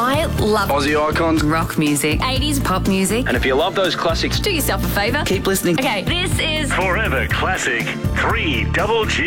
I love Aussie icons. rock music, 80s pop music. And if you love those classics, Do yourself a favour. keep listening. Okay, this is Forever Classic 3 Double G.